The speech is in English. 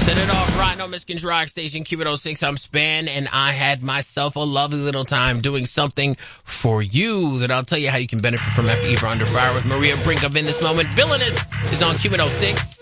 Set it off right on Michigan's Rock Station, Q106. I'm Span, and I had myself a lovely little time doing something for you that I'll tell you how you can benefit from after Eva Under Fire with Maria Brink of In This Moment. Villainous is on Q106.